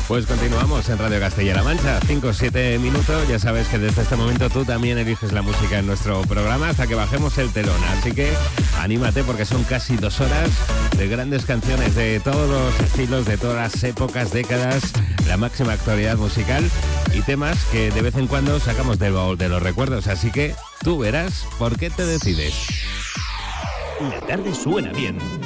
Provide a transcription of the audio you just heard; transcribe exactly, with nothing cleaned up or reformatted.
Pues continuamos en Radio Castilla-La Mancha, cinco o siete minutos. Ya sabes que desde este momento tú también eliges la música en nuestro programa hasta que bajemos el telón. Así que anímate porque son casi dos horas de grandes canciones de todos los estilos, de todas las épocas, décadas, la máxima actualidad musical y temas que de vez en cuando sacamos del baúl de los recuerdos. Así que tú verás por qué te decides. La tarde suena bien.